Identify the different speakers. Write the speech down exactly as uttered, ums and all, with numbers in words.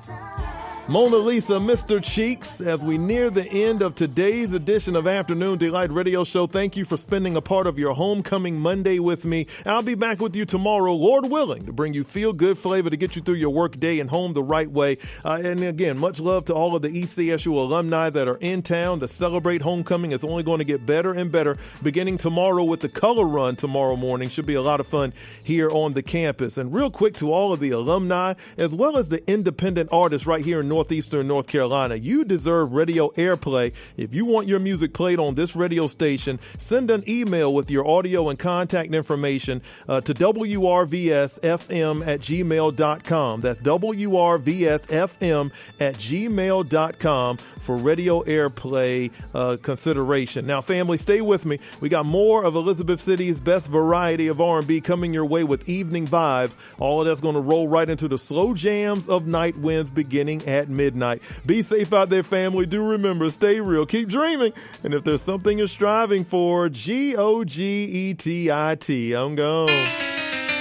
Speaker 1: Mona Lisa, Mister Cheeks, as we near the end of today's edition of Afternoon Delight Radio Show. Thank you for spending a part of your homecoming Monday with me. I'll be back with you tomorrow, Lord willing, to bring you feel-good flavor to get you through your work day and home the right way. Uh, and again, much love to all of the E C S U alumni that are in town to celebrate homecoming. It's only going to get better and better beginning tomorrow with the color run tomorrow morning. Should be a lot of fun here on the campus. And real quick to all of the alumni, as well as the independent artists right here in Northeastern North Carolina, you deserve radio airplay. If you want your music played on this radio station, send an email with your audio and contact information uh, to W R V S F M at gmail dot com. That's W R V S F M at gmail dot com for radio airplay uh, consideration. Now, family, stay with me. We got more of Elizabeth City's best variety of R and B coming your way with Evening Vibes. All of that's going to roll right into the slow jams of Night Winds beginning at midnight. Be safe out there, family. Do remember, stay real, keep dreaming. And if there's something you're striving for, G O G E T I T. I'm gone.